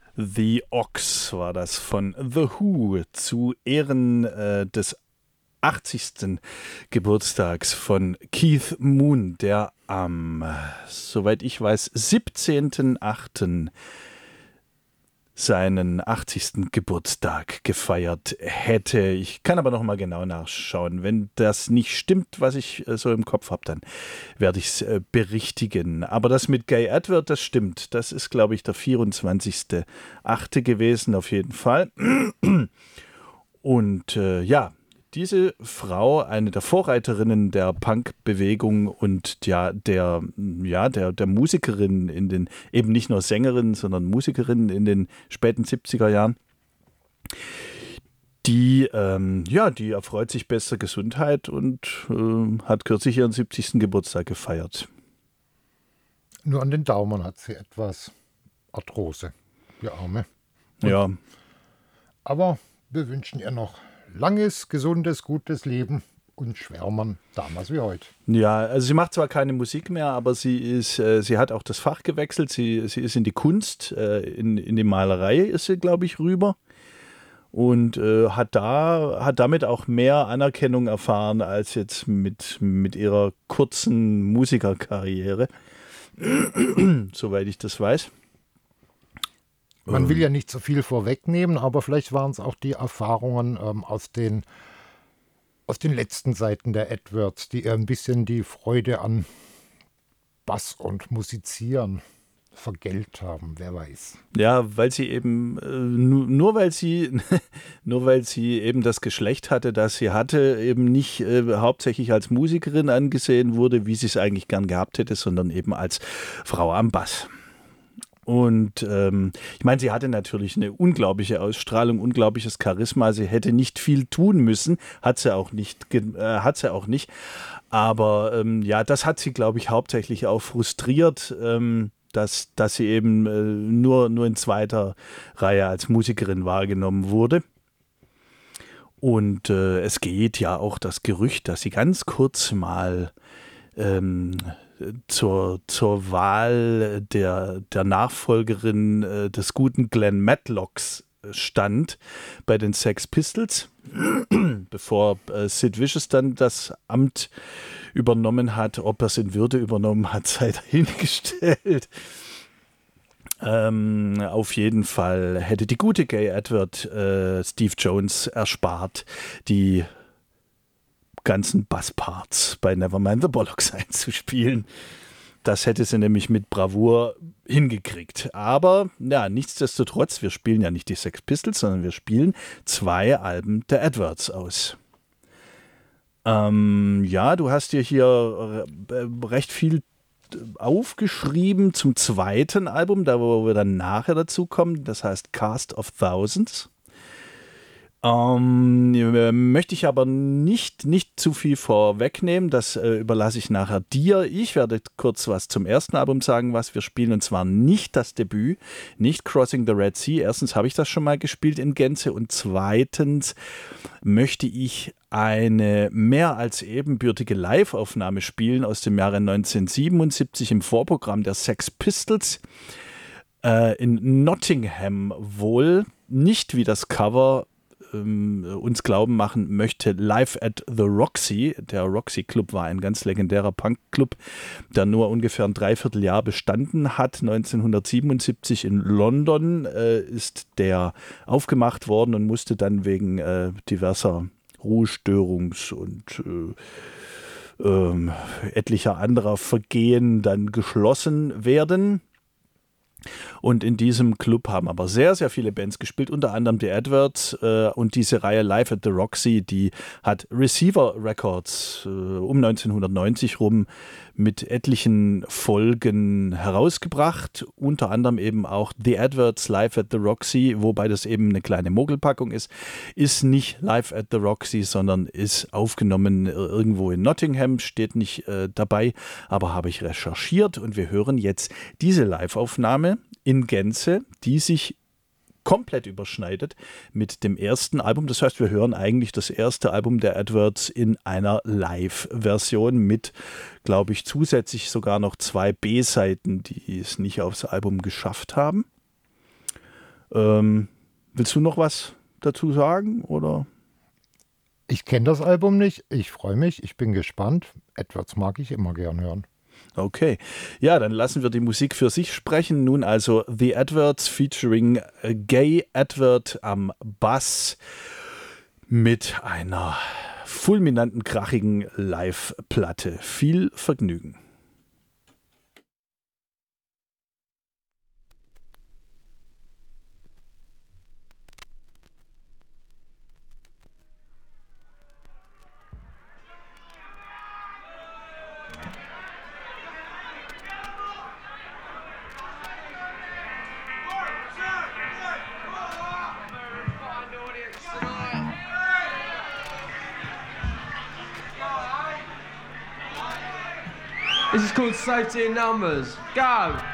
The Ox war das von The Who zu Ehren des 80. Geburtstags von Keith Moon, der am, soweit ich weiß, 17.08. seinen 80. Geburtstag gefeiert hätte. Ich kann aber noch mal genau nachschauen. Wenn das nicht stimmt, was ich so im Kopf habe, dann werde ich es berichtigen. Aber das mit Gay Edward, das stimmt. Das ist, glaube ich, der 24.08. gewesen, auf jeden Fall. Und ja, diese Frau, eine der Vorreiterinnen der Punk-Bewegung und der Musikerin in den, eben nicht nur Sängerin, sondern Musikerin in den späten 70er Jahren, die erfreut sich bester Gesundheit und hat kürzlich ihren 70. Geburtstag gefeiert. Nur an den Daumen hat sie etwas Arthrose, die Arme. Ja. Aber wir wünschen ihr noch langes, gesundes, gutes Leben und schwärmern damals wie heute. Ja, also sie macht zwar keine Musik mehr, aber sie hat auch das Fach gewechselt. Sie ist in die Kunst, in die Malerei ist sie, glaube ich, rüber und hat damit auch mehr Anerkennung erfahren als jetzt mit ihrer kurzen Musikerkarriere, soweit ich das weiß. Man will ja nicht so viel vorwegnehmen, aber vielleicht waren es auch die Erfahrungen aus den letzten Seiten der Edwards, die ihr ein bisschen die Freude an Bass und Musizieren vergällt haben, wer weiß. Ja, weil sie eben, nur weil sie eben das Geschlecht hatte, das sie hatte, eben nicht hauptsächlich als Musikerin angesehen wurde, wie sie es eigentlich gern gehabt hätte, sondern eben als Frau am Bass. Und ich meine, sie hatte natürlich eine unglaubliche Ausstrahlung, unglaubliches Charisma. Sie hätte nicht viel tun müssen, hat sie auch nicht. Aber das hat sie, glaube ich, hauptsächlich auch frustriert, dass sie eben nur in zweiter Reihe als Musikerin wahrgenommen wurde. Und es geht ja auch das Gerücht, dass sie ganz kurz mal zur Wahl der Nachfolgerin des guten Glenn Matlock stand bei den Sex Pistols, bevor Sid Vicious dann das Amt übernommen hat. Ob er es in Würde übernommen hat, sei dahingestellt. Auf jeden Fall hätte die gute Gay Edward Steve Jones erspart, die ganzen Bassparts bei Nevermind the Bollocks einzuspielen. Das hätte sie nämlich mit Bravour hingekriegt. Aber ja, nichtsdestotrotz, wir spielen ja nicht die Sex Pistols, sondern wir spielen 2 Alben der Edwards aus. Du hast dir hier recht viel aufgeschrieben zum zweiten Album, da wo wir dann nachher dazu kommen. Das heißt Cast of Thousands. Möchte ich aber nicht zu viel vorwegnehmen, das überlasse ich nachher dir. Ich werde kurz was zum ersten Album sagen, was wir spielen, und zwar nicht das Debüt, nicht Crossing the Red Sea. Erstens habe ich das schon mal gespielt in Gänze und zweitens möchte ich eine mehr als ebenbürtige Live-Aufnahme spielen aus dem Jahre 1977 im Vorprogramm der Sex Pistols in Nottingham, wohl nicht wie das Cover uns glauben machen möchte, Live at the Roxy. Der Roxy Club war ein ganz legendärer Punk-Club, der nur ungefähr ein Dreivierteljahr bestanden hat. 1977 in London ist der aufgemacht worden und musste dann wegen diverser Ruhestörungs- und etlicher anderer Vergehen dann geschlossen werden. Und in diesem Club haben aber sehr, sehr viele Bands gespielt, unter anderem die Edwards und diese Reihe Live at the Roxy, die hat Receiver Records um 1990 rum mit etlichen Folgen herausgebracht, unter anderem eben auch The Edwards Live at the Roxy, wobei das eben eine kleine Mogelpackung ist nicht Live at the Roxy, sondern ist aufgenommen irgendwo in Nottingham, steht nicht dabei, aber habe ich recherchiert und wir hören jetzt diese Live-Aufnahme in Gänze, die sich komplett überschneidet mit dem ersten Album. Das heißt, wir hören eigentlich das erste Album der Edwards in einer Live-Version mit, glaube ich, zusätzlich sogar noch 2 B-Seiten, die es nicht aufs Album geschafft haben. Willst du noch was dazu sagen, oder? Ich kenne das Album nicht, ich freue mich, ich bin gespannt. Edwards mag ich immer gern hören. Okay, ja, dann lassen wir die Musik für sich sprechen. Nun also The Edwards featuring Gay Edward am Bass mit einer fulminanten, krachigen Live-Platte. Viel Vergnügen. This is called Safety in Numbers. Go!